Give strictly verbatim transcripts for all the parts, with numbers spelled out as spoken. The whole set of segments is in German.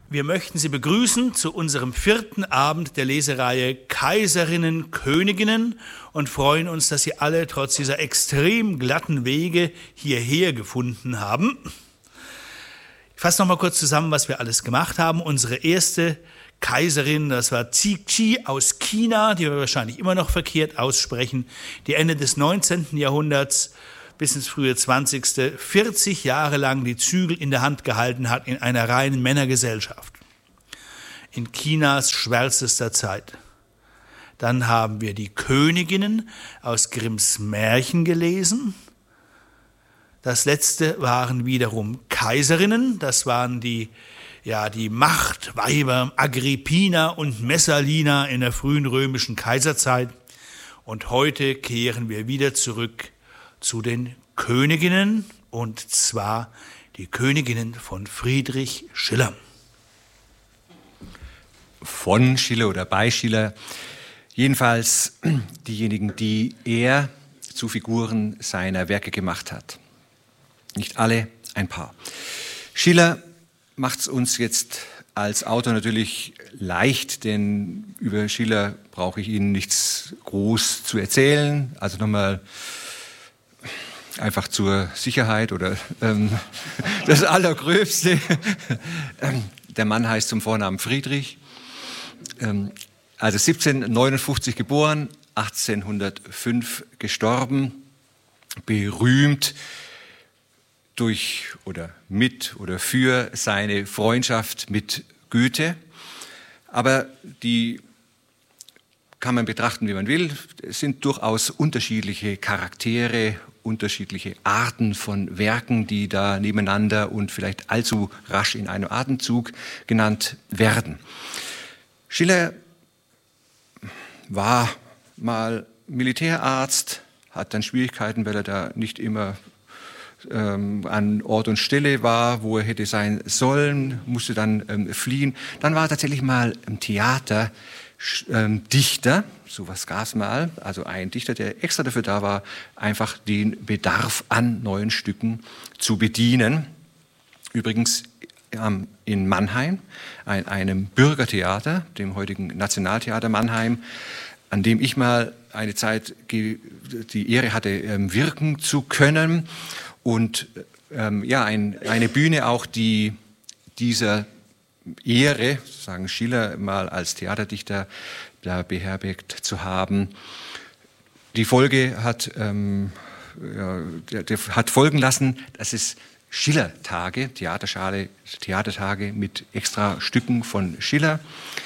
Wir möchten Sie begrüßen zu unserem vierten Abend der Lesereihe Kaiserinnen, Königinnen und freuen uns, dass Sie alle trotz dieser extrem glatten Wege hierher gefunden haben. Ich fasse noch mal kurz zusammen, was wir alles gemacht haben. Unsere erste Kaiserin, das war Cixi aus China, die wir wahrscheinlich immer noch verkehrt aussprechen, die Ende des neunzehnten Jahrhunderts bis ins frühe zwanzigste vierzig Jahre lang die Zügel in der Hand gehalten hat in einer reinen Männergesellschaft. In Chinas schwärzester Zeit. Dann haben wir die Königinnen aus Grimms Märchen gelesen. Das letzte waren wiederum Kaiserinnen, das waren die, ja, die Machtweiber Agrippina und Messalina in der frühen römischen Kaiserzeit. Und heute kehren wir wieder zurück zu den Königinnen, und zwar die Königinnen von Friedrich Schiller. Von Schiller oder bei Schiller, jedenfalls diejenigen, die er zu Figuren seiner Werke gemacht hat. Nicht alle, ein paar. Schiller macht es uns jetzt als Autor natürlich leicht, denn über Schiller brauche ich Ihnen nichts groß zu erzählen. Also nochmal einfach zur Sicherheit oder ähm, das Allergröbste. Der Mann heißt zum Vornamen Friedrich, ähm, also siebzehnhundertneunundfünfzig geboren, achtzehnhundertfünf gestorben, berühmt durch oder mit oder für seine Freundschaft mit Goethe. Aber die kann man betrachten, wie man will. Es sind durchaus unterschiedliche Charaktere, unterschiedliche Arten von Werken, die da nebeneinander und vielleicht allzu rasch in einem Atemzug genannt werden. Schiller war mal Militärarzt, hat dann Schwierigkeiten, weil er da nicht immer ähm, an Ort und Stelle war, wo er hätte sein sollen, musste dann ähm, fliehen. Dann war er tatsächlich mal im Theater Ähm, Dichter, sowas gab es mal, also ein Dichter, der extra dafür da war, einfach den Bedarf an neuen Stücken zu bedienen. Übrigens ähm, in Mannheim, ein, einem Bürgertheater, dem heutigen Nationaltheater Mannheim, an dem ich mal eine Zeit die Ehre hatte, ähm, wirken zu können. Und ähm, ja, ein, eine Bühne auch, die dieser Ehre, sagen Schiller, mal als Theaterdichter da beherbergt zu haben. Die Folge hat, ähm, ja, der, der hat folgen lassen, dass es Schillertage, Theaterschale, Theatertage mit extra Stücken von Schiller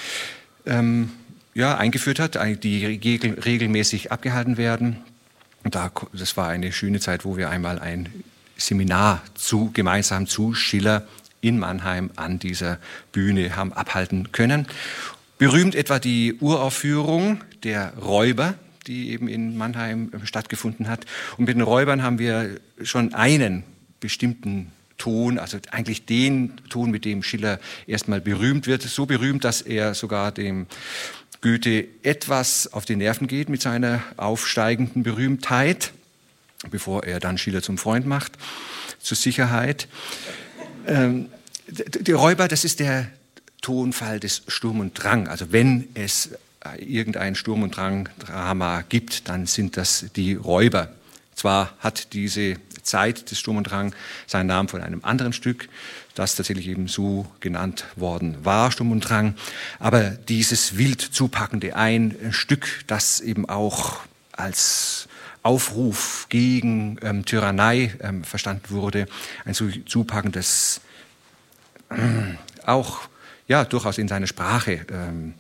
ähm, ja, eingeführt hat, die regel, regelmäßig abgehalten werden. Und da, das war eine schöne Zeit, wo wir einmal ein Seminar zu, gemeinsam zu Schiller in Mannheim an dieser Bühne haben abhalten können. Berühmt etwa die Uraufführung der Räuber, die eben in Mannheim stattgefunden hat. Und mit den Räubern haben wir schon einen bestimmten Ton, also eigentlich den Ton, mit dem Schiller erstmal berühmt wird. So berühmt, dass er sogar dem Goethe etwas auf die Nerven geht mit seiner aufsteigenden Berühmtheit, bevor er dann Schiller zum Freund macht, zur Sicherheit. Ähm, die Räuber, das ist der Tonfall des Sturm und Drang. Also wenn es irgendein Sturm- und Drang-Drama gibt, dann sind das die Räuber. Zwar hat diese Zeit des Sturm und Drang seinen Namen von einem anderen Stück, das tatsächlich eben so genannt worden war, Sturm und Drang, aber dieses wild zupackende, ein Stück, das eben auch als Aufruf gegen ähm, Tyrannei ähm, verstanden wurde, ein so zupackendes, äh, auch ja durchaus in seiner Sprache ähm,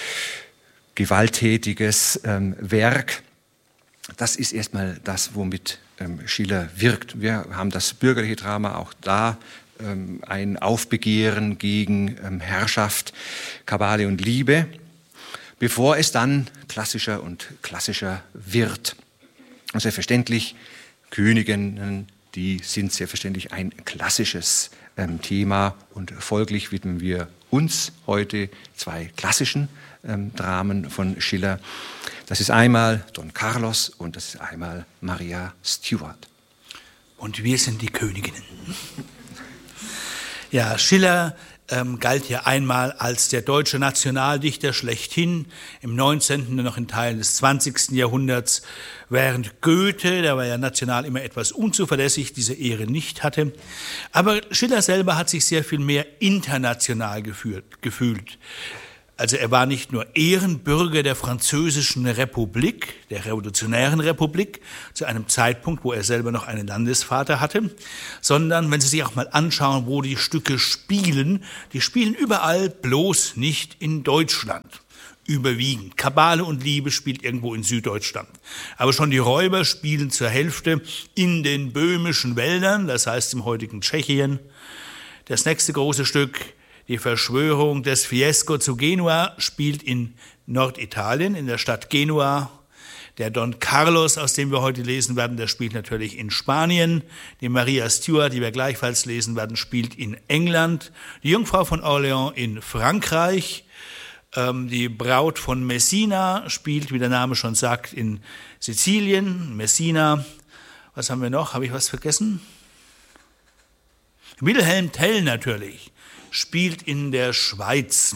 gewalttätiges ähm, Werk. Das ist erstmal das, womit ähm, Schiller wirkt. Wir haben das bürgerliche Drama, auch da ähm, ein Aufbegehren gegen ähm, Herrschaft, Kabale und Liebe, bevor es dann klassischer und klassischer wird. Und selbstverständlich, Königinnen, die sind selbstverständlich ein klassisches ähm, Thema und folglich widmen wir uns heute zwei klassischen ähm, Dramen von Schiller. Das ist einmal Don Carlos und das ist einmal Maria Stuart. Und wir sind die Königinnen. Ja, Schiller ähm, galt ja einmal als der deutsche Nationaldichter schlechthin, im neunzehnten und noch in Teilen des zwanzigsten Jahrhunderts, während Goethe, der war ja national immer etwas unzuverlässig, diese Ehre nicht hatte. Aber Schiller selber hat sich sehr viel mehr international gefühlt, gefühlt. Also er war nicht nur Ehrenbürger der Französischen Republik, der Revolutionären Republik, zu einem Zeitpunkt, wo er selber noch einen Landesvater hatte, sondern, wenn Sie sich auch mal anschauen, wo die Stücke spielen, die spielen überall, bloß nicht in Deutschland. Überwiegend. Kabale und Liebe spielt irgendwo in Süddeutschland. Aber schon die Räuber spielen zur Hälfte in den böhmischen Wäldern, das heißt im heutigen Tschechien. Das nächste große Stück, die Verschwörung des Fiesco zu Genua, spielt in Norditalien, in der Stadt Genua. Der Don Carlos, aus dem wir heute lesen werden, der spielt natürlich in Spanien. Die Maria Stuart, die wir gleichfalls lesen werden, spielt in England. Die Jungfrau von Orléans in Frankreich. Ähm, die Braut von Messina spielt, wie der Name schon sagt, in Sizilien, Messina. Was haben wir noch? Habe ich was vergessen? Wilhelm Tell natürlich. Spielt in der Schweiz.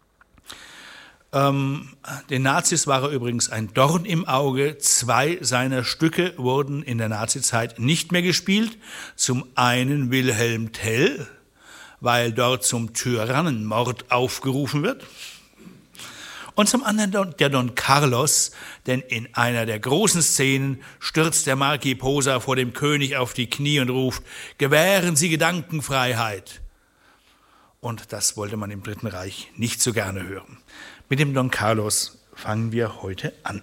Ähm, den Nazis war er übrigens ein Dorn im Auge. Zwei seiner Stücke wurden in der Nazizeit nicht mehr gespielt. Zum einen Wilhelm Tell, weil dort zum Tyrannenmord aufgerufen wird. Und zum anderen der Don Carlos, denn in einer der großen Szenen stürzt der Marquis Posa vor dem König auf die Knie und ruft: Gewähren Sie Gedankenfreiheit. Und das wollte man im Dritten Reich nicht so gerne hören. Mit dem Don Carlos fangen wir heute an.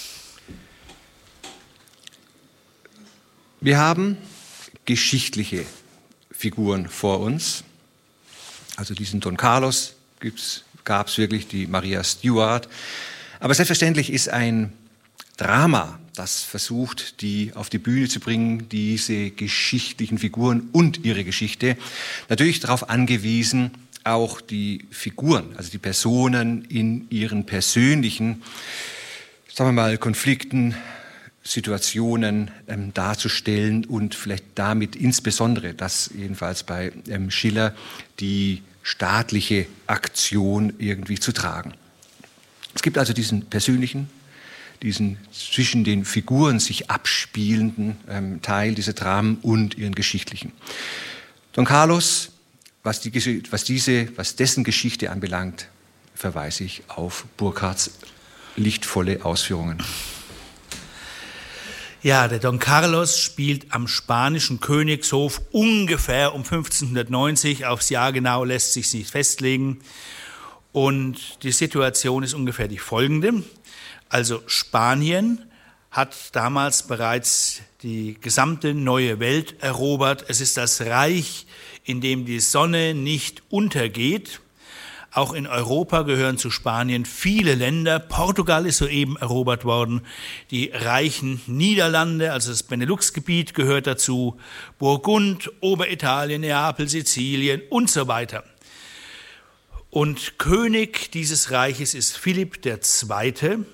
Wir haben geschichtliche Figuren vor uns. Also diesen Don Carlos gab es wirklich, die Maria Stuart. Aber selbstverständlich ist ein Drama, das versucht, die auf die Bühne zu bringen, diese geschichtlichen Figuren und ihre Geschichte, natürlich darauf angewiesen, auch die Figuren, also die Personen in ihren persönlichen, sagen wir mal, Konflikten, Situationen ähm, darzustellen und vielleicht damit insbesondere, das jedenfalls bei ähm, Schiller, die staatliche Aktion irgendwie zu tragen. Es gibt also diesen persönlichen, diesen zwischen den Figuren sich abspielenden ähm, Teil dieser Dramen und ihren geschichtlichen. Don Carlos, was, die, was, diese, was dessen Geschichte anbelangt, verweise ich auf Burckhardts lichtvolle Ausführungen. Ja, der Don Carlos spielt am spanischen Königshof ungefähr um fünfzehnhundertneunzig, aufs Jahr genau lässt sich nicht festlegen. Und die Situation ist ungefähr die folgende. Also Spanien hat damals bereits die gesamte neue Welt erobert. Es ist das Reich, in dem die Sonne nicht untergeht. Auch in Europa gehören zu Spanien viele Länder. Portugal ist soeben erobert worden. Die reichen Niederlande, also das Benelux-Gebiet gehört dazu. Burgund, Oberitalien, Neapel, Sizilien und so weiter. Und König dieses Reiches ist Philipp der Zweite,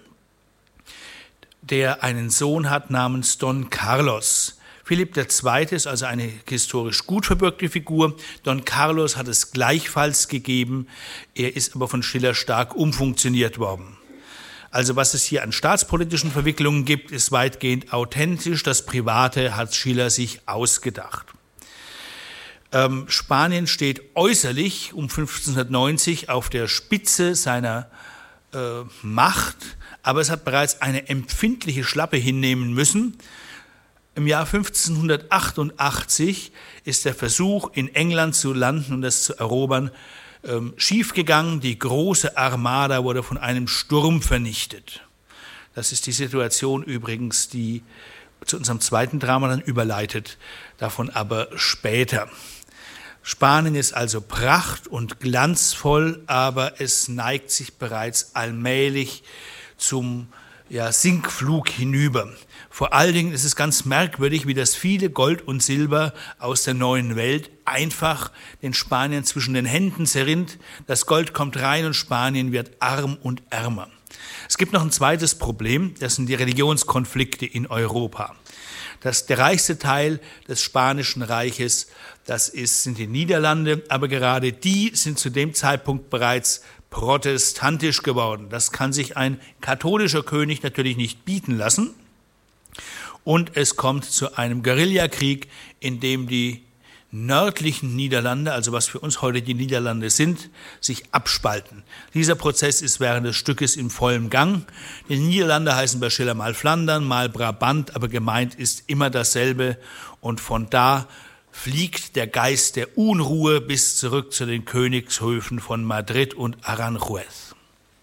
der einen Sohn hat namens Don Carlos. Philipp der Zweite ist also eine historisch gut verbürgte Figur. Don Carlos hat es gleichfalls gegeben. Er ist aber von Schiller stark umfunktioniert worden. Also was es hier an staatspolitischen Verwicklungen gibt, ist weitgehend authentisch. Das Private hat Schiller sich ausgedacht. Ähm, Spanien steht äußerlich um fünfzehnhundertneunzig auf der Spitze seiner äh, Macht, aber es hat bereits eine empfindliche Schlappe hinnehmen müssen. Im Jahr fünfzehnhundertachtundachtzig ist der Versuch, in England zu landen und es zu erobern, ähm, schiefgegangen. Die große Armada wurde von einem Sturm vernichtet. Das ist die Situation übrigens, die zu unserem zweiten Drama dann überleitet, davon aber später. Spanien ist also pracht- und glanzvoll, aber es neigt sich bereits allmählich zum ja, Sinkflug hinüber. Vor allen Dingen ist es ganz merkwürdig, wie das viele Gold und Silber aus der neuen Welt einfach den Spaniern zwischen den Händen zerrinnt. Das Gold kommt rein und Spanien wird arm und ärmer. Es gibt noch ein zweites Problem, das sind die Religionskonflikte in Europa. Das, der reichste Teil des Spanischen Reiches, das ist, sind die Niederlande, aber gerade die sind zu dem Zeitpunkt bereits protestantisch geworden. Das kann sich ein katholischer König natürlich nicht bieten lassen. Und es kommt zu einem Guerillakrieg, in dem die nördlichen Niederlande, also was für uns heute die Niederlande sind, sich abspalten. Dieser Prozess ist während des Stückes in vollem Gang. Die Niederlande heißen bei Schiller mal Flandern, mal Brabant, aber gemeint ist immer dasselbe. Und von da fliegt der Geist der Unruhe bis zurück zu den Königshöfen von Madrid und Aranjuez.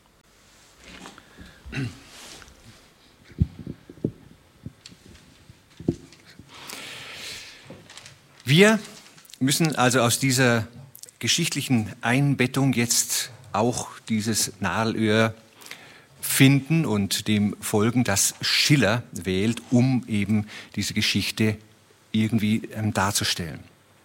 Wir müssen also aus dieser geschichtlichen Einbettung jetzt auch dieses Nadelöhr finden und dem folgen, das Schiller wählt, um eben diese Geschichte irgendwie ähm, darzustellen.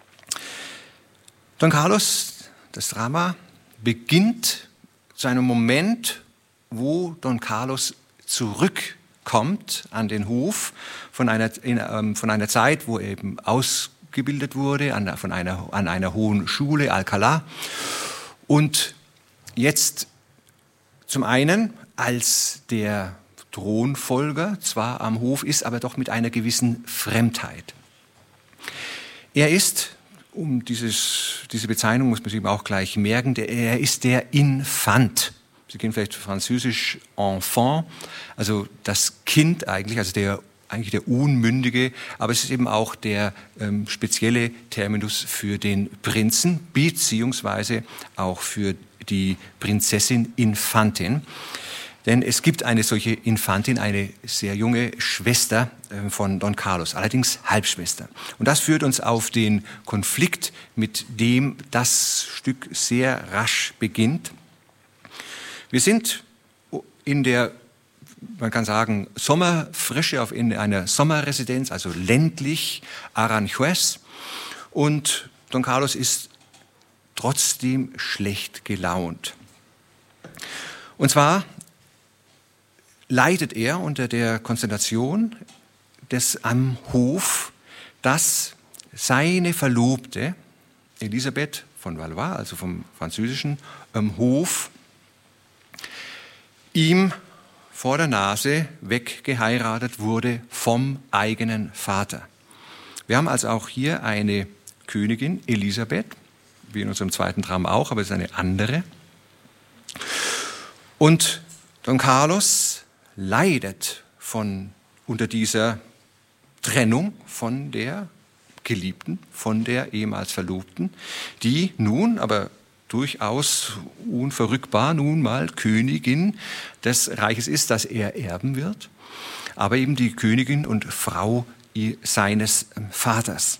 Don Carlos, das Drama, beginnt zu einem Moment, wo Don Carlos zurückkommt an den Hof von einer, in, ähm, von einer Zeit, wo er eben aus gebildet wurde an, von einer, an einer hohen Schule, Alcalá. Und jetzt zum einen als der Thronfolger zwar am Hof ist, aber doch mit einer gewissen Fremdheit. Er ist, um dieses, diese Bezeichnung muss man sich eben auch gleich merken, der, er ist der Infant. Sie kennen vielleicht französisch Enfant, also das Kind eigentlich, also der eigentlich der Unmündige, aber es ist eben auch der ähm, spezielle Terminus für den Prinzen, beziehungsweise auch für die Prinzessin Infantin. Denn es gibt eine solche Infantin, eine sehr junge Schwester äh, von Don Carlos, allerdings Halbschwester. Und das führt uns auf den Konflikt, mit dem das Stück sehr rasch beginnt. Wir sind in der, man kann sagen, Sommerfrische auf in einer Sommerresidenz, also ländlich, Aranjuez. Und Don Carlos ist trotzdem schlecht gelaunt. Und zwar leidet er unter der Konstellation des am Hof, dass seine Verlobte Elisabeth von Valois, also vom französischen ähm, Hof, ihm vor der Nase weggeheiratet wurde vom eigenen Vater. Wir haben also auch hier eine Königin, Elisabeth, wie in unserem zweiten Drama auch, aber es ist eine andere. Und Don Carlos leidet von, unter dieser Trennung von der Geliebten, von der ehemals Verlobten, die nun aber durchaus unverrückbar nun mal Königin des Reiches ist, das er erben wird, aber eben die Königin und Frau seines Vaters.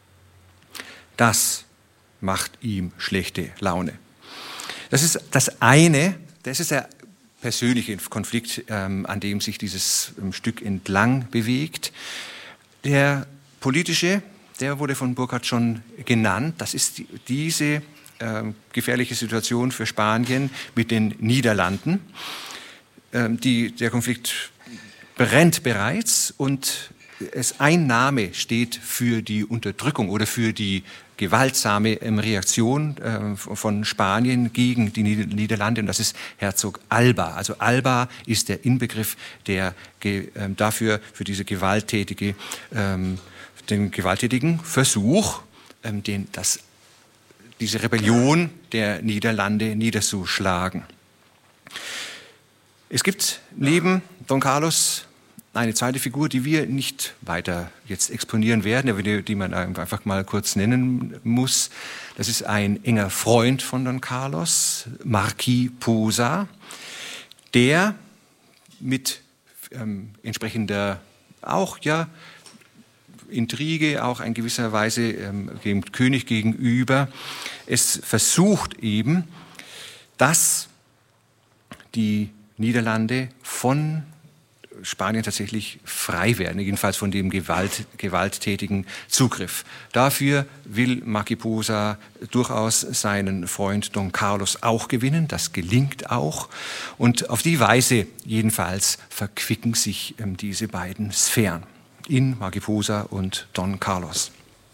Das macht ihm schlechte Laune. Das ist das eine, das ist der persönliche Konflikt, ähm, an dem sich dieses ähm, Stück entlang bewegt. Der politische, der wurde von Burckhardt schon genannt, das ist die, diese äh, gefährliche Situation für Spanien mit den Niederlanden. Ähm, die, der Konflikt brennt bereits und es, ein Name steht für die Unterdrückung oder für die gewaltsame Reaktion äh, von Spanien gegen die Niederlande, und das ist Herzog Alba. Also Alba ist der Inbegriff der, äh, dafür, für diese gewalttätige, ähm, den gewalttätigen Versuch, ähm, den, das, diese Rebellion der Niederlande niederzuschlagen. Es gibt neben Don Carlos eine zweite Figur, die wir nicht weiter jetzt exponieren werden, die man einfach mal kurz nennen muss. Das ist ein enger Freund von Don Carlos, Marquis Posa, der mit ähm, entsprechender auch ja Intrige, auch in gewisser Weise ähm, dem König gegenüber, es versucht eben, dass die Niederlande von Spanien tatsächlich frei werden, jedenfalls von dem Gewalt, gewalttätigen Zugriff. Dafür will Marquis Posa durchaus seinen Freund Don Carlos auch gewinnen. Das gelingt auch. Und auf die Weise jedenfalls verquicken sich ähm, diese beiden Sphären. in Mariposa und Don Carlos.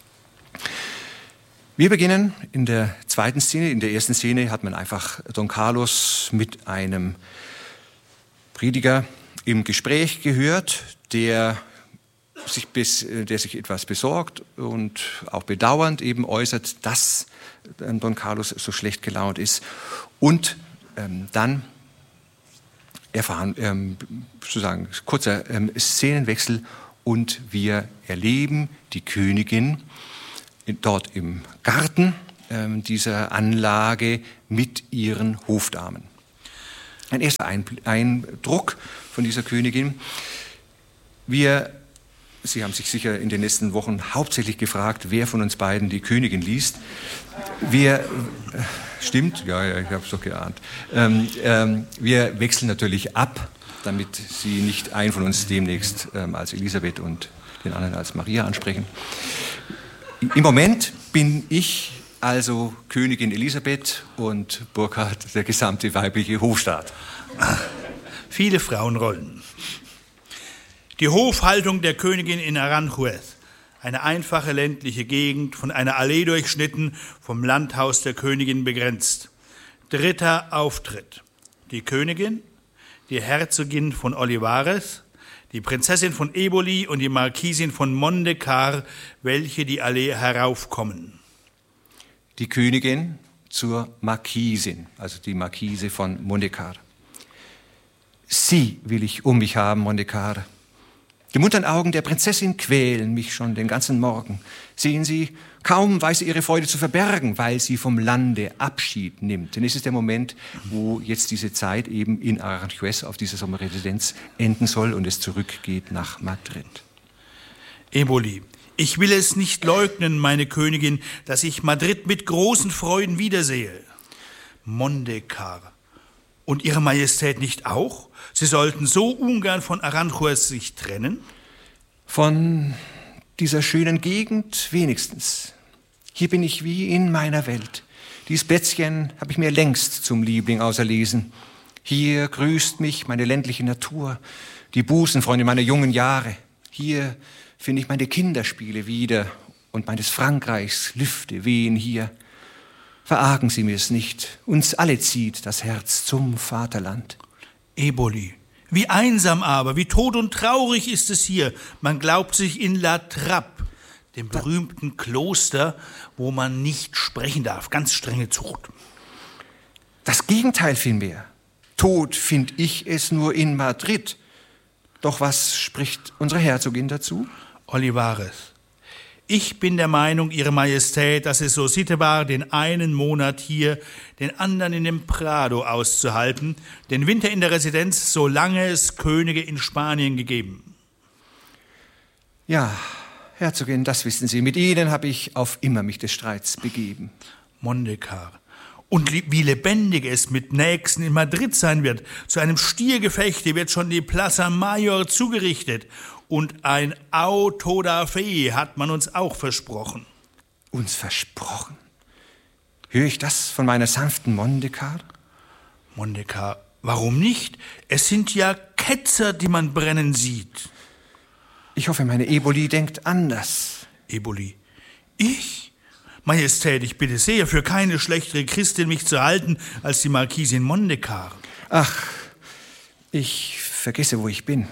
Wir beginnen in der zweiten Szene. In der ersten Szene hat man einfach Don Carlos mit einem Prediger im Gespräch gehört, der sich, bis, der sich etwas besorgt und auch bedauernd eben äußert, dass Don Carlos so schlecht gelaunt ist. Und ähm, dann erfahren, ähm, sozusagen kurzer ähm, Szenenwechsel, und wir erleben die Königin dort im Garten äh, dieser Anlage mit ihren Hofdamen. Ein erster Eindruck von dieser Königin. Wir, Sie haben sich sicher in den letzten Wochen hauptsächlich gefragt, wer von uns beiden die Königin liest. Wir, äh, stimmt, ja, ja, ich habe es doch geahnt. Ähm, ähm, wir wechseln natürlich ab, damit Sie nicht einen von uns demnächst ähm, als Elisabeth und den anderen als Maria ansprechen. Im Moment bin ich also Königin Elisabeth und Burkhard der gesamte weibliche Hofstaat. Viele Frauenrollen. Die Hofhaltung der Königin in Aranjuez, eine einfache ländliche Gegend, von einer Allee durchschnitten, vom Landhaus der Königin begrenzt. Dritter Auftritt. Die Königin, die Herzogin von Olivares, die Prinzessin von Eboli und die Marquisin von Mondecar, welche die Allee heraufkommen. Die Königin zur Marquisin, also die Marquise von Mondecar. Sie will ich um mich haben, Mondecar. Die munteren Augen der Prinzessin quälen mich schon den ganzen Morgen. Sehen Sie, kaum weiß sie ihre Freude zu verbergen, weil sie vom Lande Abschied nimmt. Denn es ist der Moment, wo jetzt diese Zeit eben in Aranjuez auf dieser Sommerresidenz enden soll und es zurückgeht nach Madrid. Eboli, ich will es nicht leugnen, meine Königin, dass ich Madrid mit großen Freuden wiedersehe. Mondecar. Und Ihre Majestät nicht auch? Sie sollten so ungern von Aranjuez sich trennen? Von dieser schönen Gegend wenigstens. Hier bin ich wie in meiner Welt. Dies Plätzchen habe ich mir längst zum Liebling auserlesen. Hier grüßt mich meine ländliche Natur, die Busenfreunde meiner jungen Jahre. Hier finde ich meine Kinderspiele wieder und meines Frankreichs Lüfte wehen hier. Verargen Sie mir es nicht, uns alle zieht das Herz zum Vaterland. Eboli, wie einsam aber, wie tot und traurig ist es hier. Man glaubt sich in La Trappe, dem berühmten Kloster, wo man nicht sprechen darf, ganz strenge Zucht. Das Gegenteil vielmehr. Tot find ich es nur in Madrid. Doch was spricht unsere Herzogin dazu? Olivares. Ich bin der Meinung, Ihre Majestät, dass es so Sitte war, den einen Monat hier, den anderen in dem Prado auszuhalten, den Winter in der Residenz, solange es Könige in Spanien gegeben. Ja, Herzogin, das wissen Sie. Mit Ihnen habe ich auf immer mich des Streits begeben. Mondecar. Und wie lebendig es mit Nächsten in Madrid sein wird. Zu einem Stiergefechte wird schon die Plaza Mayor zugerichtet. Und ein Auto da fe hat man uns auch versprochen. Uns versprochen? Höre ich das von meiner sanften Mondecar? Mondecar, warum nicht? Es sind ja Ketzer, die man brennen sieht. Ich hoffe, meine Eboli denkt anders. Eboli, ich? Majestät, ich bitte sehr, für keine schlechtere Christin mich zu halten als die Marquisin Mondecar. Ach, ich vergesse, wo ich bin.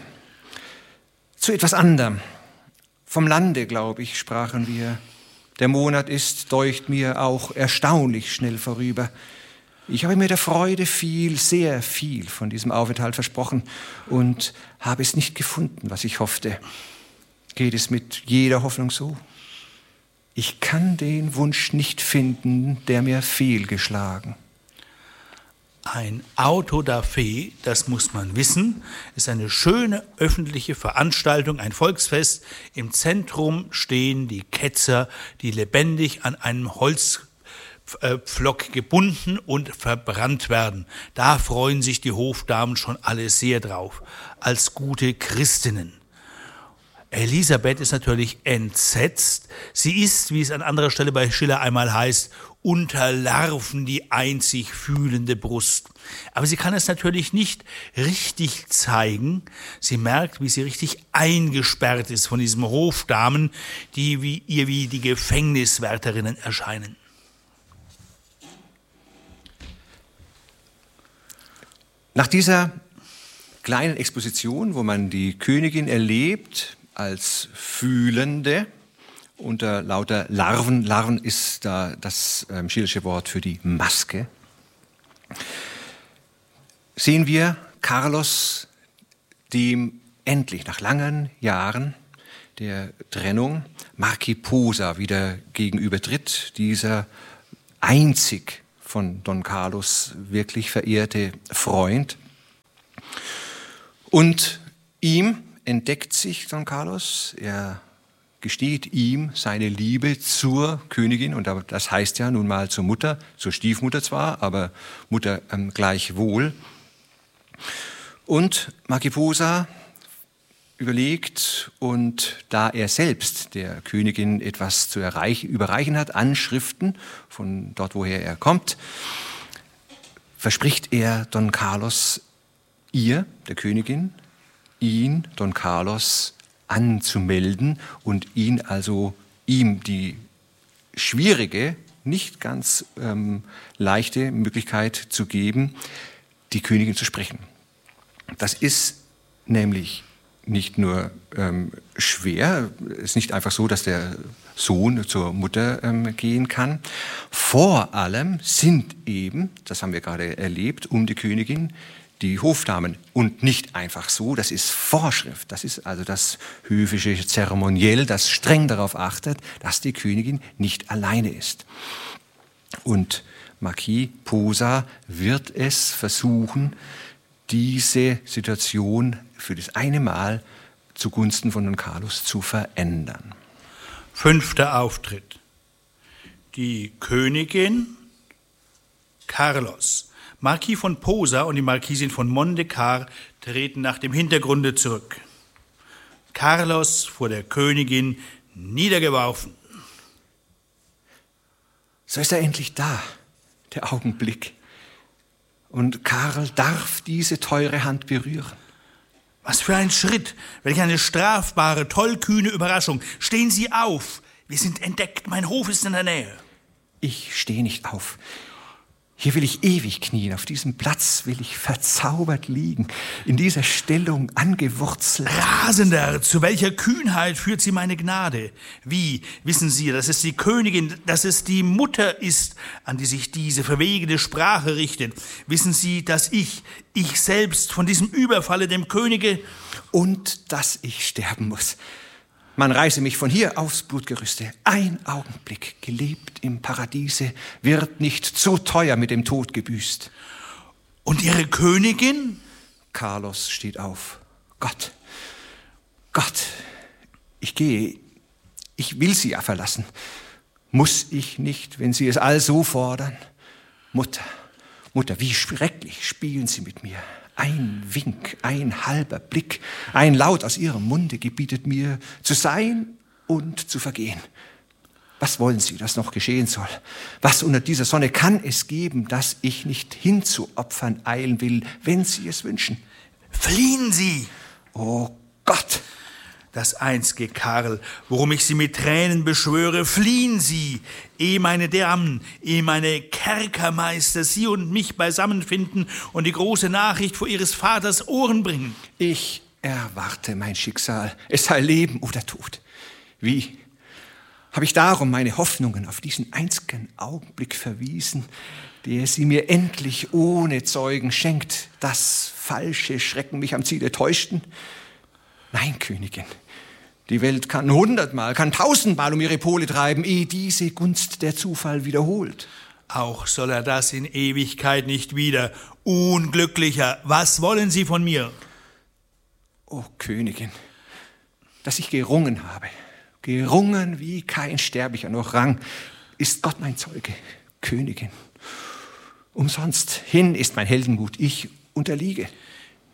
Zu etwas anderem. Vom Lande, glaube ich, sprachen wir. Der Monat ist, deucht mir, auch erstaunlich schnell vorüber. Ich habe mir der Freude viel, sehr viel von diesem Aufenthalt versprochen und habe es nicht gefunden, was ich hoffte. Geht es mit jeder Hoffnung so? Ich kann den Wunsch nicht finden, der mir fehlgeschlagen. Ein Auto da fe, das muss man wissen, ist eine schöne öffentliche Veranstaltung, ein Volksfest. Im Zentrum stehen die Ketzer, die lebendig an einem Holzpflock gebunden und verbrannt werden. Da freuen sich die Hofdamen schon alle sehr drauf, als gute Christinnen. Elisabeth ist natürlich entsetzt. Sie ist, wie es an anderer Stelle bei Schiller einmal heißt, unterlarven die einzig fühlende Brust. Aber sie kann es natürlich nicht richtig zeigen. Sie merkt, wie sie richtig eingesperrt ist von diesen Hofdamen, die wie, ihr wie die Gefängniswärterinnen erscheinen. Nach dieser kleinen Exposition, wo man die Königin erlebt als Fühlende, unter lauter Larven. Larven ist da das ähm, schillische Wort für die Maske. Sehen wir Carlos, dem endlich nach langen Jahren der Trennung Marquis Posa wieder gegenübertritt, dieser einzig von Don Carlos wirklich verehrte Freund. Und ihm entdeckt sich Don Carlos, er gesteht ihm seine Liebe zur Königin, und das heißt ja nun mal zur Mutter, zur Stiefmutter zwar, aber Mutter ähm, gleichwohl. Und Marquis Posa überlegt, und da er selbst der Königin etwas zu erreichen, überreichen hat, Anschriften von dort, woher er kommt, verspricht er Don Carlos, ihr, der Königin, ihn, Don Carlos, anzumelden und ihn also ihm die schwierige, nicht ganz ähm, leichte Möglichkeit zu geben, die Königin zu sprechen. Das ist nämlich nicht nur ähm, schwer, es ist nicht einfach so, dass der Sohn zur Mutter ähm, gehen kann. Vor allem sind eben, das haben wir gerade erlebt, um die Königin die Hofdamen, und nicht einfach so, das ist Vorschrift, das ist also das höfische Zeremoniell, das streng darauf achtet, dass die Königin nicht alleine ist. Und Marquis Posa wird es versuchen, diese Situation für das eine Mal zugunsten von Don Carlos zu verändern. Fünfter Auftritt. Die Königin, Carlos, Marquis von Posa und die Marquisin von Mondekar treten nach dem Hintergrunde zurück. Carlos vor der Königin niedergeworfen. So ist er endlich da, der Augenblick. Und Karl darf diese teure Hand berühren. Was für ein Schritt, welch eine strafbare, tollkühne Überraschung. Stehen Sie auf, wir sind entdeckt, mein Hof ist in der Nähe. Ich stehe nicht auf. Hier will ich ewig knien, auf diesem Platz will ich verzaubert liegen, in dieser Stellung angewurzelt. Rasender, zu welcher Kühnheit führt Sie meine Gnade? Wie, wissen Sie, dass es die Königin, dass es die Mutter ist, an die sich diese verwegene Sprache richtet? Wissen Sie, dass ich, ich selbst von diesem Überfalle dem Könige... Und dass ich sterben muss. Man reiße mich von hier aufs Blutgerüste. Ein Augenblick, gelebt im Paradiese, wird nicht zu teuer mit dem Tod gebüßt. Und Ihre Königin? Carlos steht auf. Gott, Gott, ich gehe, ich will Sie ja verlassen. Muss ich nicht, wenn Sie es also fordern? Mutter, Mutter, wie schrecklich spielen Sie mit mir. Ein Wink, ein halber Blick, ein Laut aus Ihrem Munde gebietet mir, zu sein und zu vergehen. Was wollen Sie, dass noch geschehen soll? Was unter dieser Sonne kann es geben, das ich nicht hinzuopfern eilen will, wenn Sie es wünschen? Fliehen Sie! Oh Gott! Das einzige, Karl, worum ich Sie mit Tränen beschwöre, fliehen Sie, ehe meine Damen, ehe meine Kerkermeister Sie und mich beisammenfinden und die große Nachricht vor Ihres Vaters Ohren bringen. Ich erwarte mein Schicksal, es sei Leben oder Tod. Wie habe ich darum meine Hoffnungen auf diesen einzigen Augenblick verwiesen, der sie mir endlich ohne Zeugen schenkt, dass falsche Schrecken mich am Ziele täuschten? Nein, Königin, die Welt kann hundertmal, kann tausendmal um ihre Pole treiben, ehe diese Gunst der Zufall wiederholt. Auch soll er das in Ewigkeit nicht wieder. Unglücklicher, was wollen Sie von mir? O Königin, dass ich gerungen habe, gerungen wie kein Sterblicher noch rang, ist Gott mein Zeuge, Königin. Umsonst, hin ist mein Heldenmut, ich unterliege.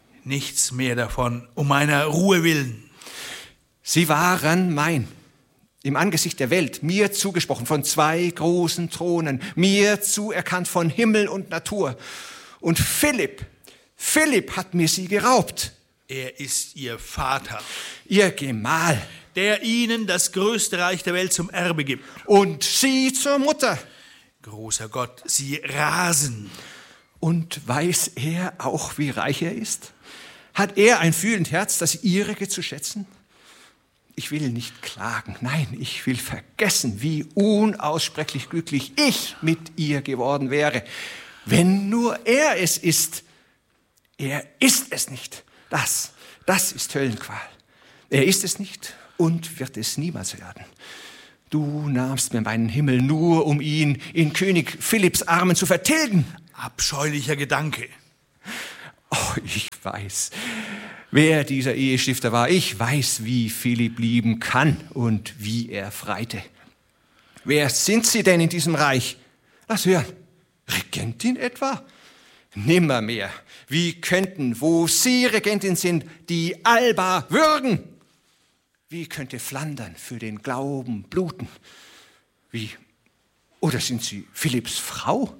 Nichts mehr davon, um meiner Ruhe willen. Sie waren mein, im Angesicht der Welt, mir zugesprochen von zwei großen Thronen, mir zuerkannt von Himmel und Natur. Und Philipp, Philipp hat mir sie geraubt. Er ist ihr Vater, ihr Gemahl, der ihnen das größte Reich der Welt zum Erbe gibt. Und sie zur Mutter. Großer Gott, sie rasen. Und weiß er auch, wie reich er ist? Hat er ein fühlend Herz, das ihrige zu schätzen? Ich will nicht klagen, nein, ich will vergessen, wie unaussprechlich glücklich ich mit ihr geworden wäre, wenn nur er es ist. Er ist es nicht. Das, das ist Höllenqual. Er ist es nicht und wird es niemals werden. Du nahmst mir meinen Himmel nur, um ihn in König Philipps Armen zu vertilgen. Abscheulicher Gedanke. Oh, ich weiß, wer dieser Ehestifter war. Ich weiß, wie Philipp lieben kann und wie er freite. Wer sind Sie denn in diesem Reich? Lass hören. Regentin etwa? Nimmermehr. Wie könnten, wo Sie Regentin sind, die Alba würgen? Wie könnte Flandern für den Glauben bluten? Wie? Oder sind Sie Philipps Frau?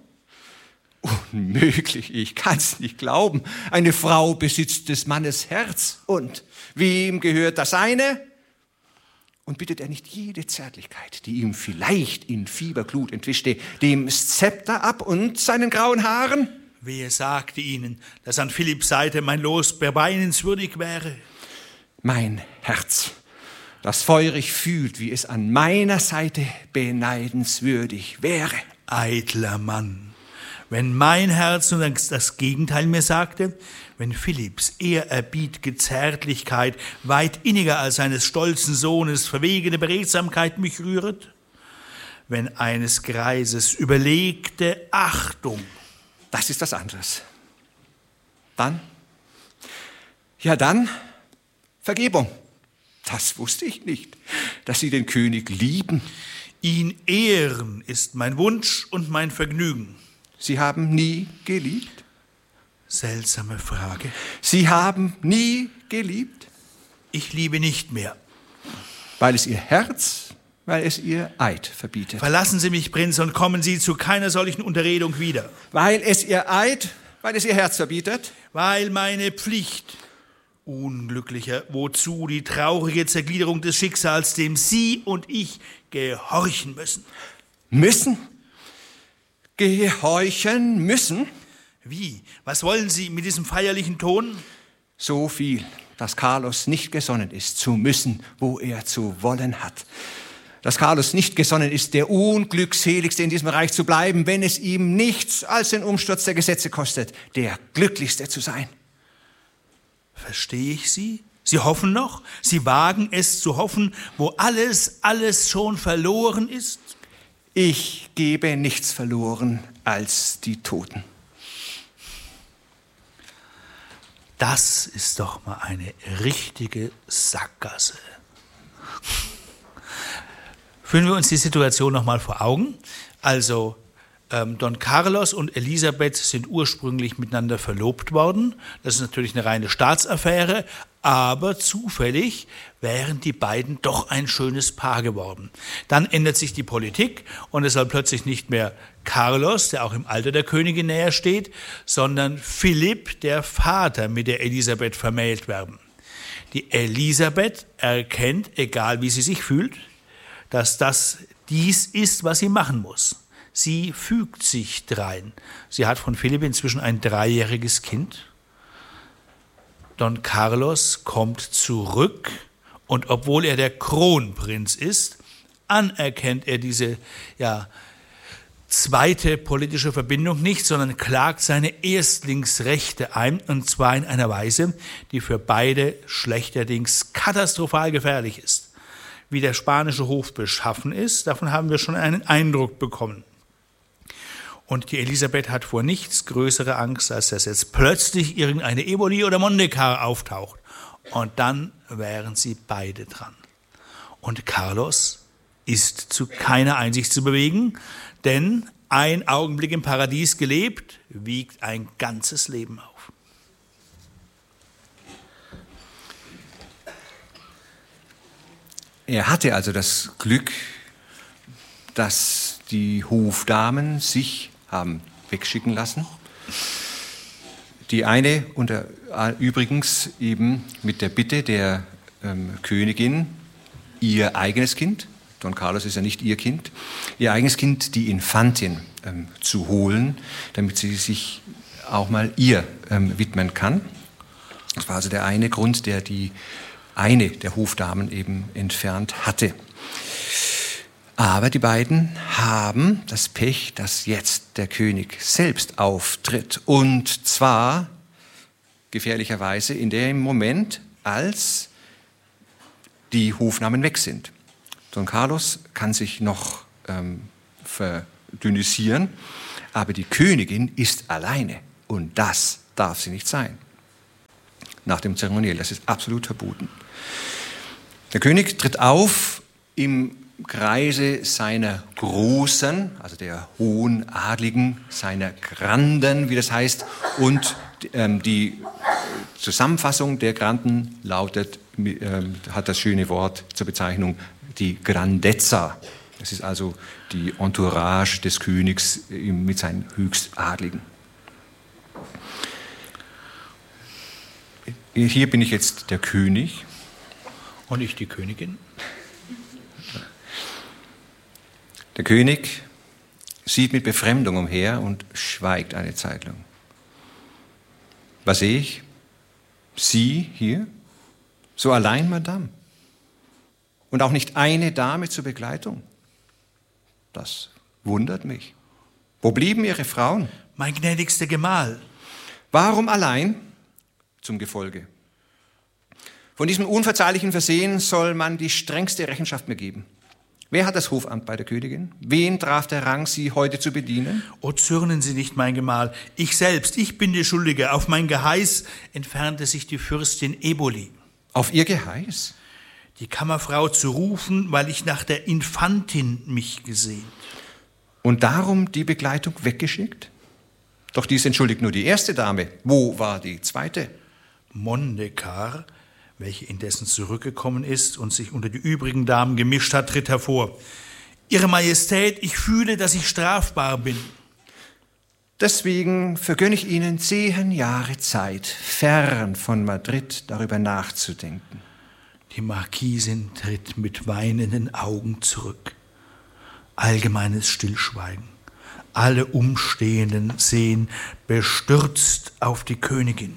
Unmöglich, ich kann's nicht glauben. Eine Frau besitzt des Mannes Herz. Und wem gehört das seine? Und bittet er nicht jede Zärtlichkeit, die ihm vielleicht in Fieberglut entwischte, dem Szepter ab und seinen grauen Haaren? Wer sagte Ihnen, dass an Philipps Seite mein Los berbeinenswürdig wäre? Mein Herz, das feurig fühlt, wie es an meiner Seite beneidenswürdig wäre. Eitler Mann. Wenn mein Herz nun das Gegenteil mir sagte, wenn Philipps ehrerbietige Zärtlichkeit weit inniger als seines stolzen Sohnes verwegene Beredsamkeit mich rühret, wenn eines Greises überlegte Achtung. Das ist was anderes. Dann, ja dann, Vergebung. Das wusste ich nicht, dass Sie den König lieben. Ihn ehren ist mein Wunsch und mein Vergnügen. Sie haben nie geliebt? Seltsame Frage. Sie haben nie geliebt? Ich liebe nicht mehr. Weil es Ihr Herz, weil es Ihr Eid verbietet. Verlassen Sie mich, Prinz, und kommen Sie zu keiner solchen Unterredung wieder. Weil es Ihr Eid, weil es Ihr Herz verbietet? Weil meine Pflicht, Unglücklicher, wozu die traurige Zergliederung des Schicksals, dem Sie und ich gehorchen müssen. Müssen? Gehorchen müssen? Wie? Was wollen Sie mit diesem feierlichen Ton? So viel, dass Carlos nicht gesonnen ist, zu müssen, wo er zu wollen hat. Dass Carlos nicht gesonnen ist, der Unglückseligste in diesem Reich zu bleiben, wenn es ihm nichts als den Umsturz der Gesetze kostet, der Glücklichste zu sein. Verstehe ich Sie? Sie hoffen noch? Sie wagen es zu hoffen, wo alles, alles schon verloren ist? Ich gebe nichts verloren als die Toten. Das ist doch mal eine richtige Sackgasse. Führen wir uns die Situation noch mal vor Augen. Also ähm, Don Carlos und Elisabeth sind ursprünglich miteinander verlobt worden. Das ist natürlich eine reine Staatsaffäre, aber zufällig wären die beiden doch ein schönes Paar geworden. Dann ändert sich die Politik und es soll plötzlich nicht mehr Carlos, der auch im Alter der Königin näher steht, sondern Philipp, der Vater, mit der Elisabeth vermählt werden. Die Elisabeth erkennt, egal wie sie sich fühlt, dass das dies ist, was sie machen muss. Sie fügt sich drein. Sie hat von Philipp inzwischen ein dreijähriges Kind. Don Carlos kommt zurück und obwohl er der Kronprinz ist, anerkennt er diese ja, zweite politische Verbindung nicht, sondern klagt seine Erstlingsrechte ein, und zwar in einer Weise, die für beide schlechterdings katastrophal gefährlich ist. Wie der spanische Hof beschaffen ist, davon haben wir schon einen Eindruck bekommen. Und die Elisabeth hat vor nichts größere Angst, als dass jetzt plötzlich irgendeine Eboli oder Mondekar auftaucht. Und dann wären sie beide dran. Und Carlos ist zu keiner Einsicht zu bewegen, denn ein Augenblick im Paradies gelebt, wiegt ein ganzes Leben auf. Er hatte also das Glück, dass die Hofdamen sich haben wegschicken lassen. Die eine unter, übrigens eben mit der Bitte der ähm, Königin, ihr eigenes Kind, Don Carlos ist ja nicht ihr Kind, ihr eigenes Kind, die Infantin, ähm, zu holen, damit sie sich auch mal ihr ähm, widmen kann. Das war also der eine Grund, der die eine der Hofdamen eben entfernt hatte. Aber die beiden haben das Pech, dass jetzt der König selbst auftritt. Und zwar gefährlicherweise in dem Moment, als die Hofnamen weg sind. Don Carlos kann sich noch ähm, verdünnisieren, aber die Königin ist alleine. Und das darf sie nicht sein. Nach dem Zeremoniell, das ist absolut verboten. Der König tritt auf im Kreise seiner Großen, also der hohen Adligen, seiner Granden, wie das heißt, und ähm, die Zusammenfassung der Granden lautet, ähm, hat das schöne Wort zur Bezeichnung, die Grandezza. Das ist also die Entourage des Königs mit seinen Höchstadligen. Hier bin ich jetzt der König. Und ich die Königin. Der König sieht mit Befremdung umher und schweigt eine Zeit lang. Was sehe ich? Sie hier? So allein, Madame? Und auch nicht eine Dame zur Begleitung? Das wundert mich. Wo blieben Ihre Frauen? Mein gnädigster Gemahl. Warum allein? Zum Gefolge. Von diesem unverzeihlichen Versehen soll man die strengste Rechenschaft mir geben. Wer hat das Hofamt bei der Königin? Wen traf der Rang, Sie heute zu bedienen? O, zürnen Sie nicht, mein Gemahl. Ich selbst, ich bin der Schuldige. Auf mein Geheiß entfernte sich die Fürstin Eboli. Auf Ihr Geheiß? Die Kammerfrau zu rufen, weil ich nach der Infantin mich gesehnt. Und darum die Begleitung weggeschickt? Doch dies entschuldigt nur die erste Dame. Wo war die zweite? Mondekar, welche indessen zurückgekommen ist und sich unter die übrigen Damen gemischt hat, tritt hervor. Ihre Majestät, ich fühle, dass ich strafbar bin. Deswegen vergönne ich Ihnen zehn Jahre Zeit, fern von Madrid darüber nachzudenken. Die Marquisin tritt mit weinenden Augen zurück. Allgemeines Stillschweigen. Alle Umstehenden sehen bestürzt auf die Königin.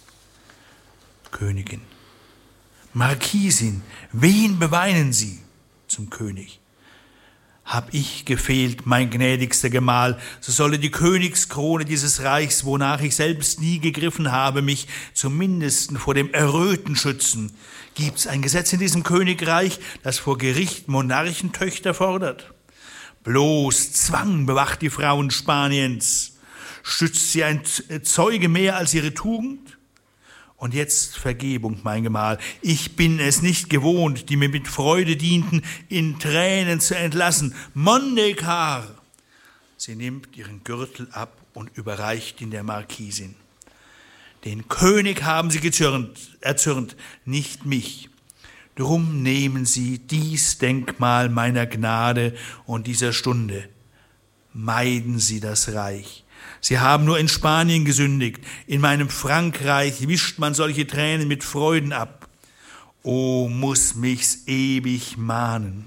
Königin. Marquisin, wen beweinen Sie? Zum König. Hab ich gefehlt, mein gnädigster Gemahl, so solle die Königskrone dieses Reichs, wonach ich selbst nie gegriffen habe, mich zum Mindesten vor dem Erröten schützen. Gibt's ein Gesetz in diesem Königreich, das vor Gericht Monarchentöchter fordert? Bloß Zwang bewacht die Frauen Spaniens. Stützt sie ein Zeuge mehr als ihre Tugend? Und jetzt Vergebung, mein Gemahl. Ich bin es nicht gewohnt, die mir mit Freude dienten, in Tränen zu entlassen. Mondekar! Sie nimmt ihren Gürtel ab und überreicht ihn der Marquisin. Den König haben sie gezürnt, erzürnt, nicht mich. Drum nehmen Sie dies Denkmal meiner Gnade und dieser Stunde. Meiden Sie das Reich. Sie haben nur in Spanien gesündigt. In meinem Frankreich wischt man solche Tränen mit Freuden ab. O, muss mich's ewig mahnen.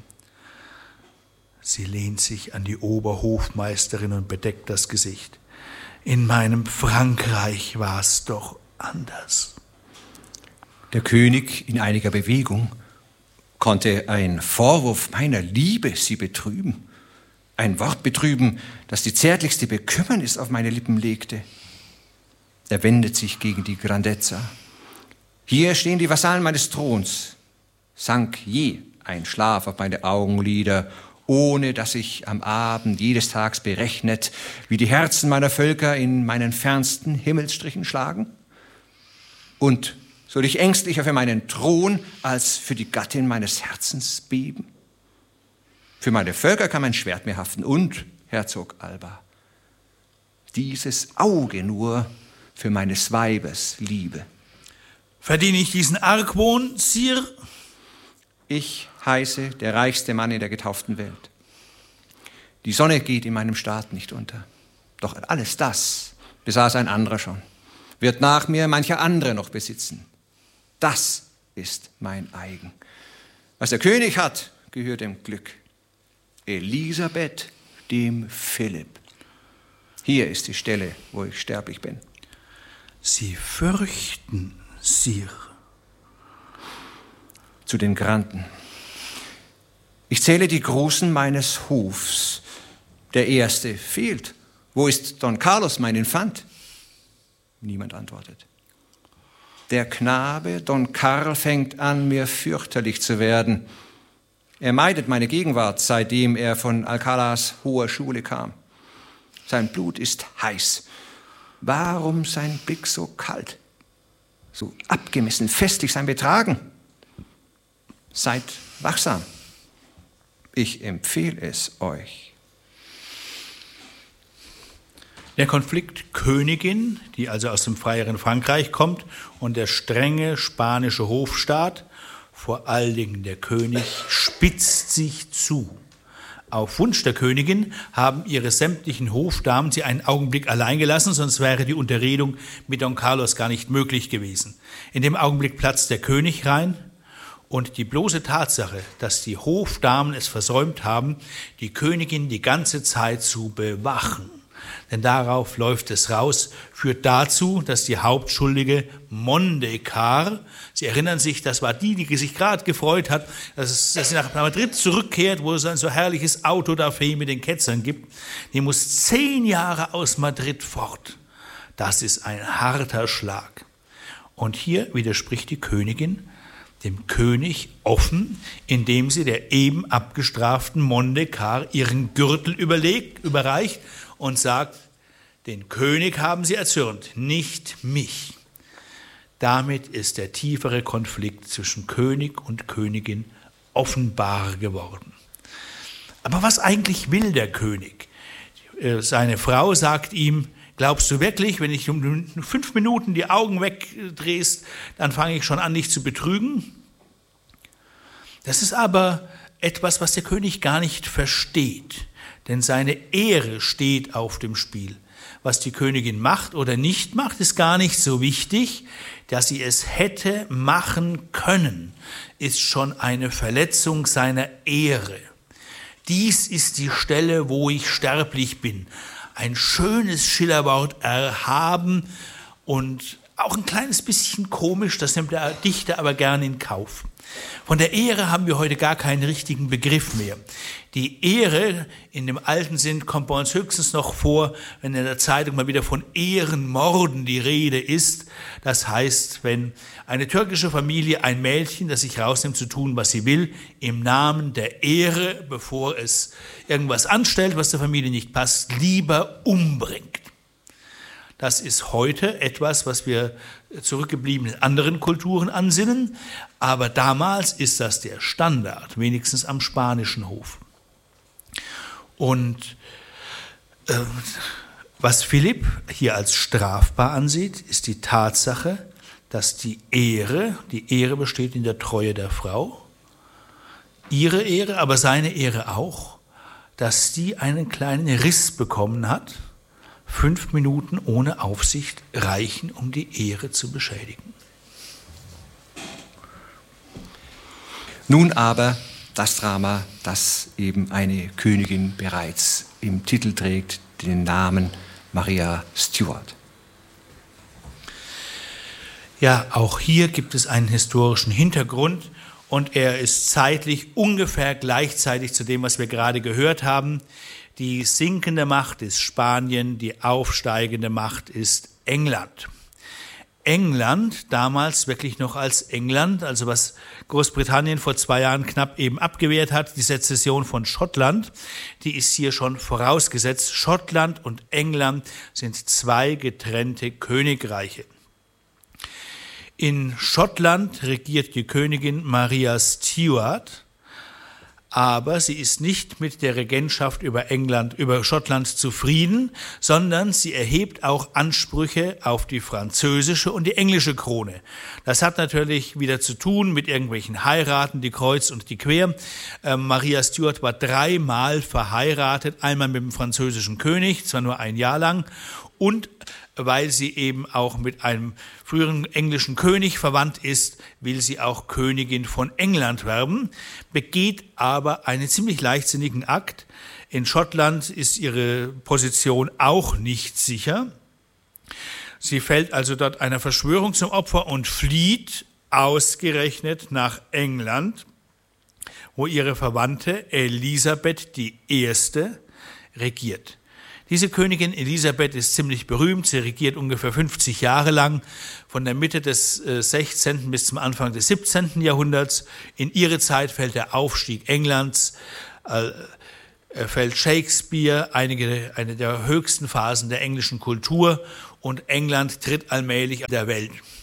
Sie lehnt sich an die Oberhofmeisterin und bedeckt das Gesicht. In meinem Frankreich war's doch anders. Der König in einiger Bewegung konnte ein Vorwurf meiner Liebe sie betrüben. Ein Wort betrüben, das die zärtlichste Bekümmernis auf meine Lippen legte. Er wendet sich gegen die Grandezza. Hier stehen die Vasallen meines Throns. Sank je ein Schlaf auf meine Augenlider, ohne dass ich am Abend jedes Tags berechnet, wie die Herzen meiner Völker in meinen fernsten Himmelsstrichen schlagen? Und soll ich ängstlicher für meinen Thron als für die Gattin meines Herzens beben? Für meine Völker kann mein Schwert mir haften und, Herzog Alba, dieses Auge nur für meines Weibes Liebe. Verdiene ich diesen Argwohn, Sire? Ich heiße der reichste Mann in der getauften Welt. Die Sonne geht in meinem Staat nicht unter. Doch alles das besaß ein anderer schon, wird nach mir mancher andere noch besitzen. Das ist mein eigen. Was der König hat, gehört dem Glück. Elisabeth, dem Philipp. Hier ist die Stelle, wo ich sterblich bin. Sie fürchten, Sire. Zu den Granden. Ich zähle die Großen meines Hofs. Der erste fehlt. Wo ist Don Carlos, mein Infant? Niemand antwortet. Der Knabe, Don Carl, fängt an, mir fürchterlich zu werden. Er meidet meine Gegenwart, seitdem er von Alcalas hoher Schule kam. Sein Blut ist heiß. Warum sein Blick so kalt? So abgemessen, festlich sein Betragen? Seid wachsam. Ich empfehle es euch. Der Konflikt Königin, die also aus dem freieren Frankreich kommt, und der strenge spanische Hofstaat, vor allen Dingen der König, spitzt sich zu. Auf Wunsch der Königin haben ihre sämtlichen Hofdamen sie einen Augenblick allein gelassen, sonst wäre die Unterredung mit Don Carlos gar nicht möglich gewesen. In dem Augenblick platzt der König rein und die bloße Tatsache, dass die Hofdamen es versäumt haben, die Königin die ganze Zeit zu bewachen, denn darauf läuft es raus, führt dazu, dass die Hauptschuldige Mondekar, Sie erinnern sich, das war die, die sich gerade gefreut hat, dass, es, dass sie nach Madrid zurückkehrt, wo es ein so herrliches Autodafé mit den Ketzern gibt, die muss zehn Jahre aus Madrid fort. Das ist ein harter Schlag. Und hier widerspricht die Königin dem König offen, indem sie der eben abgestraften Mondekar ihren Gürtel überlegt, überreicht und sagt, den König haben sie erzürnt, nicht mich. Damit ist der tiefere Konflikt zwischen König und Königin offenbar geworden. Aber was eigentlich will der König? Seine Frau sagt ihm, glaubst du wirklich, wenn ich um fünf Minuten die Augen wegdrehst, dann fange ich schon an, dich zu betrügen? Das ist aber etwas, was der König gar nicht versteht, denn seine Ehre steht auf dem Spiel. Was die Königin macht oder nicht macht, ist gar nicht so wichtig. Dass sie es hätte machen können, ist schon eine Verletzung seiner Ehre. Dies ist die Stelle, wo ich sterblich bin. Ein schönes Schillerwort, erhaben und auch ein kleines bisschen komisch, das nimmt der Dichter aber gerne in Kauf. Von der Ehre haben wir heute gar keinen richtigen Begriff mehr. Die Ehre in dem alten Sinn kommt bei uns höchstens noch vor, wenn in der Zeitung mal wieder von Ehrenmorden die Rede ist. Das heißt, wenn eine türkische Familie ein Mädchen, das sich rausnimmt zu tun, was sie will, im Namen der Ehre, bevor es irgendwas anstellt, was der Familie nicht passt, lieber umbringt. Das ist heute etwas, was wir zurückgeblieben in anderen Kulturen ansinnen, aber damals ist das der Standard, wenigstens am spanischen Hof. Und äh, was Philipp hier als strafbar ansieht, ist die Tatsache, dass die Ehre, die Ehre besteht in der Treue der Frau, ihre Ehre, aber seine Ehre auch, dass die einen kleinen Riss bekommen hat. Fünf Minuten ohne Aufsicht reichen, um die Ehre zu beschädigen. Nun aber das Drama, das eben eine Königin bereits im Titel trägt, den Namen Maria Stuart. Ja, auch hier gibt es einen historischen Hintergrund und er ist zeitlich ungefähr gleichzeitig zu dem, was wir gerade gehört haben. Die sinkende Macht ist Spanien, die aufsteigende Macht ist England. England, damals wirklich noch als England, also was Großbritannien vor zwei Jahren knapp eben abgewehrt hat, die Sezession von Schottland, die ist hier schon vorausgesetzt. Schottland und England sind zwei getrennte Königreiche. In Schottland regiert die Königin Maria Stuart, aber sie ist nicht mit der Regentschaft über England, über Schottland zufrieden, sondern sie erhebt auch Ansprüche auf die französische und die englische Krone. Das hat natürlich wieder zu tun mit irgendwelchen Heiraten, die kreuz und die quer. Äh, Maria Stuart war dreimal verheiratet, einmal mit dem französischen König, zwar nur ein Jahr lang, und weil sie eben auch mit einem früheren englischen König verwandt ist, will sie auch Königin von England werden, begeht aber einen ziemlich leichtsinnigen Akt. In Schottland ist ihre Position auch nicht sicher. Sie fällt also dort einer Verschwörung zum Opfer und flieht ausgerechnet nach England, wo ihre Verwandte Elisabeth die Erste regiert. Diese Königin Elisabeth ist ziemlich berühmt. Sie regiert ungefähr fünfzig Jahre lang, von der Mitte des sechzehnten bis zum Anfang des siebzehnten Jahrhunderts. In ihre Zeit fällt der Aufstieg Englands, äh, fällt Shakespeare, einige, eine der höchsten Phasen der englischen Kultur, und England tritt allmählich an der Welt.